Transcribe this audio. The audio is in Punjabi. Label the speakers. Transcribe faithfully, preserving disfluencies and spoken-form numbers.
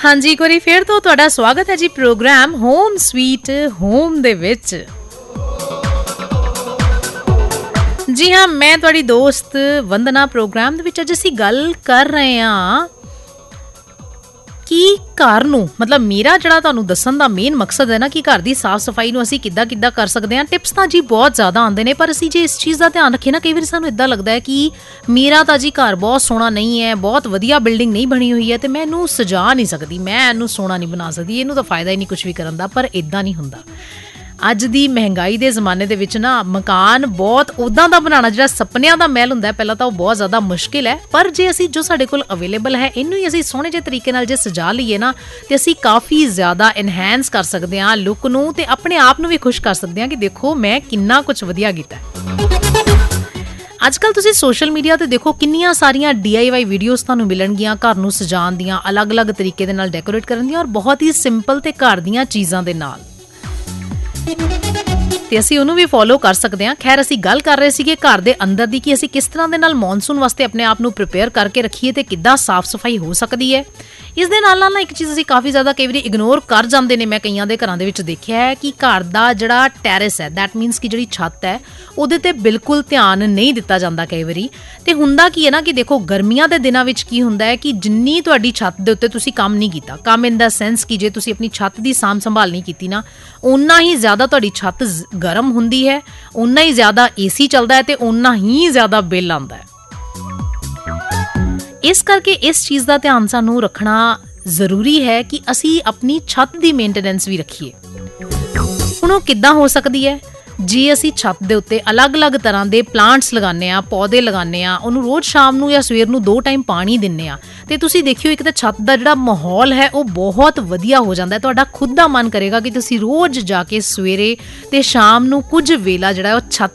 Speaker 1: हाँ जी, एक बारी फिर तो तुहाडा स्वागत है जी प्रोग्राम होम स्वीट होम दे विच। जी हाँ, मैं तुहाडी दोस्त वंदना। प्रोग्राम दे विच अज असीं गल कर रहे हां कि घर नूं मतलब मेरा जिहड़ा तुहानूं दस्सण दा मेन मकसद है ना कि घर दी साफ सफाई नूं असीं किद्दां किद्दां कर सकदे हां। टिप्स तां जी बहुत ज़्यादा आंदे ने, पर असीं जे इस चीज़ दा ध्यान रखीए ना, कई वारी सानूं इदां लगदा है कि मेरा तां जी घर बहुत सोहना नहीं है, बहुत वधिया बिल्डिंग नहीं बनी हुई है, ते मैं इहनूं सजा नहीं सकदी, मैं इहनूं सोहना नहीं बना सकदी, इहनूं तां फायदा ही नहीं कुछ भी करन दा। पर इदां नहीं हुंदा। अज दी महंगाई दे जमाने दे विच ना मकान बहुत उदां दा बनाना जिहड़ा सपनिਆਂ ਦਾ महल हुंदा है, पहला तां ਉਹ बहुत ज़्यादा मुश्किल है, पर जे असीं जो ਸਾਡੇ ਕੋਲ अवेलेबल है ਇਹਨੂੰ ਹੀ ਅਸੀਂ ਸੋਹਣੇ ਜਿਹੇ ਤਰੀਕੇ ਨਾਲ ਜੇ ਸਜਾ ਲਈਏ ਨਾ ਤੇ ਅਸੀਂ ਕਾਫੀ ਜ਼ਿਆਦਾ ਇਨਹੈਂਸ ਕਰ ਸਕਦੇ ਹਾਂ ਲੁੱਕ ਨੂੰ ਤੇ ਆਪਣੇ ਆਪ ਨੂੰ ਵੀ ਖੁਸ਼ ਕਰ ਸਕਦੇ ਹਾਂ ਕਿ ਦੇਖੋ ਮੈਂ ਕਿੰਨਾ ਕੁਝ ਵਧੀਆ ਕੀਤਾ ਅੱਜ ਕੱਲ ਤੁਸੀਂ ਸੋਸ਼ਲ ਮੀਡੀਆ ਤੇ ਦੇਖੋ ਕਿੰਨੀਆਂ ਸਾਰੀਆਂ ਡੀ ਆਈ ਵਾਈ ਵੀਡੀਓਜ਼ ਤੁਹਾਨੂੰ ਮਿਲਣਗੀਆਂ ਘਰ ਨੂੰ ਸਜਾਉਣ ਦੀਆਂ, ਅਲੱਗ-ਅਲੱਗ ਤਰੀਕੇ ਦੇ ਨਾਲ ਡੈਕੋਰੇਟ ਕਰਨ ਦੀਆਂ ਔਰ ਬਹੁਤ ਹੀ ਸਿੰਪਲ ਤੇ ਘਰ ਦੀਆਂ ਚੀਜ਼ਾਂ ਦੇ ਨਾਲ। ਤੇ ਅਸੀਂ ਉਹਨੂੰ ਵੀ ਫੋਲੋ ਕਰ ਸਕਦੇ ਹਾਂ। ਖੈਰ ਅਸੀਂ ਗੱਲ ਕਰ ਰਹੇ ਸੀਗੇ ਘਰ ਦੇ ਅੰਦਰ ਦੀ ਕਿ ਅਸੀਂ ਕਿਸ ਤਰ੍ਹਾਂ ਦੇ ਨਾਲ ਮੌਨਸੂਨ ਵਾਸਤੇ ਆਪਣੇ ਆਪ ਨੂੰ ਪ੍ਰਿਪੇਅਰ ਕਰਕੇ ਰੱਖੀਏ ਤੇ ਕਿੱਦਾਂ ਸਾਫ਼ ਸਫਾਈ ਹੋ ਸਕਦੀ ਹੈ। ਇਸ ਦੇ ਨਾਲ ਨਾਲ ਨਾ ਇੱਕ ਚੀਜ਼ ਅਸੀਂ ਕਾਫੀ ਜ਼ਿਆਦਾ ਕਈ ਵਾਰੀ ਇਗਨੋਰ ਕਰ ਜਾਂਦੇ ਨੇ। ਮੈਂ ਕਈਆਂ ਦੇ ਘਰਾਂ ਦੇ ਵਿੱਚ ਦੇਖਿਆ ਹੈ ਕਿ ਘਰ ਦਾ ਜਿਹੜਾ ਟੈਰੇਸ ਹੈ, ਦੈਟ ਮੀਨਸ ਕਿ ਜਿਹੜੀ ਛੱਤ ਹੈ, ਉਹਦੇ ਤੇ ਬਿਲਕੁਲ ਧਿਆਨ ਨਹੀਂ ਦਿੱਤਾ ਜਾਂਦਾ ਕਈ ਵਾਰੀ। ਤੇ ਹੁੰਦਾ ਕੀ ਹੈ ਨਾ ਕਿ ਦੇਖੋ ਗਰਮੀਆਂ ਦੇ ਦਿਨਾਂ ਵਿੱਚ ਕੀ ਹੁੰਦਾ ਹੈ ਕਿ ਜਿੰਨੀ ਤੁਹਾਡੀ ਛੱਤ ਦੇ ਉੱਤੇ ਤੁਸੀਂ ਕੰਮ ਨਹੀਂ ਕੀਤਾ, ਕੰਮ ਇਨ ਦਾ ਸੈਂਸ ਕਿ ਜੇ ਤੁਸੀਂ ਆਪਣੀ ਛੱਤ ਦੀ ਸਾਂਭ ਸੰਭਾਲ ਨਹੀਂ ਕੀਤੀ ਨਾ, ਓਨਾ ਹੀ ਜ਼ਿਆਦਾ ਤੁਹਾਡੀ ਛੱਤ ਗਰਮ ਹੁੰਦੀ ਹੈ, ਓਨਾ ਹੀ ਜ਼ਿਆਦਾ ਏਸੀ ਚੱਲਦਾ ਹੈ ਤੇ ਓਨਾ ਹੀ ਜ਼ਿਆਦਾ ਬਿੱਲ ਆਉਂਦਾ ਹੈ। ਇਸ ਕਰਕੇ ਇਸ ਚੀਜ਼ ਦਾ ਧਿਆਨ ਸਾਨੂੰ ਰੱਖਣਾ ਜ਼ਰੂਰੀ ਹੈ ਕਿ ਅਸੀਂ ਆਪਣੀ ਛੱਤ ਦੀ ਮੇਨਟੇਨੈਂਸ ਵੀ ਰੱਖੀਏ। ਹੁਣ ਉਹ ਕਿੱਦਾਂ ਹੋ ਸਕਦੀ ਹੈ? ਜੇ ਅਸੀਂ ਛੱਤ ਦੇ ਉੱਤੇ ਅਲੱਗ-ਅਲੱਗ ਤਰ੍ਹਾਂ ਦੇ ਪਲਾਂਟਸ ਲਗਾਉਂਦੇ ਹਾਂ, ਪੌਦੇ ਲਗਾਉਂਦੇ ਹਾਂ, ਉਹਨੂੰ ਰੋਜ਼ ਸ਼ਾਮ ਨੂੰ ਜਾਂ ਸਵੇਰ ਨੂੰ ਦੋ ਟਾਈਮ ਪਾਣੀ ਦਿੰਦੇ ਹਾਂ, ਤੇ ਤੁਸੀਂ ਦੇਖਿਓ ਇੱਕ ਤਾਂ ਛੱਤ ਦਾ ਜਿਹੜਾ ਮਾਹੌਲ ਹੈ ਉਹ ਬਹੁਤ ਵਧੀਆ ਹੋ ਜਾਂਦਾ ਹੈ। ਤੁਹਾਡਾ ਖੁਦ ਦਾ ਮਨ ਕਰੇਗਾ ਕਿ ਤੁਸੀਂ ਰੋਜ਼ ਜਾ ਕੇ ਸਵੇਰੇ ਤੇ ਸ਼ਾਮ ਨੂੰ ਕੁਝ ਵੇਲਾ ਜਿਹੜਾ ਉਹ ਛੱਤ